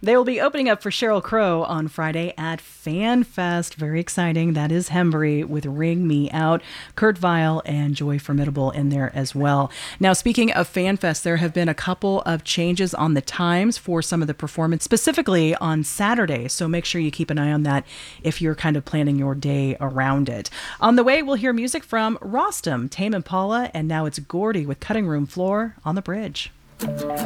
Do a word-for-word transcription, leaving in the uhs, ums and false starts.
They will be opening up for Sheryl Crow on Friday at FanFest. Very exciting. That is Hembury with Ring Me Out. Kurt Vile and Joy Formidable in there as well. Now, speaking of FanFest, there have been a couple of changes on the times for some of the performance, specifically on Saturday. So make sure you keep an eye on that if you're kind of planning your day around it. On the way, we'll hear music from Rostam, Tame Impala, and now it's Gordy with Cutting Room Floor on the Bridge.